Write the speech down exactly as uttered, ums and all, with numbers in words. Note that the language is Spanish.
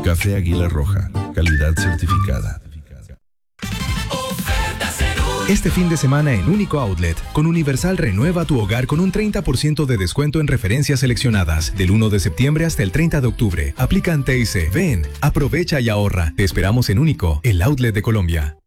Café Águila Roja, calidad certificada. Este fin de semana en Único Outlet, con Universal renueva tu hogar con un treinta por ciento de descuento en referencias seleccionadas. Del uno de septiembre hasta el treinta de octubre. Aplican T I C. Ven, aprovecha y ahorra. Te esperamos en Único, el outlet de Colombia.